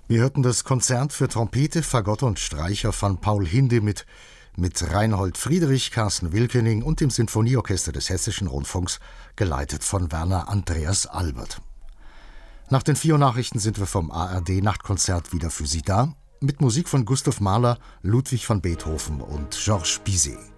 Wir hörten das Konzert für Trompete, Fagott und Streicher von Paul Hindemith mit Reinhold Friedrich, Carsten Wilkening und dem Sinfonieorchester des Hessischen Rundfunks, geleitet von Werner Andreas Albert. Nach den 4 Nachrichten sind wir vom ARD-Nachtkonzert wieder für Sie da, mit Musik von Gustav Mahler, Ludwig van Beethoven und Georges Bizet.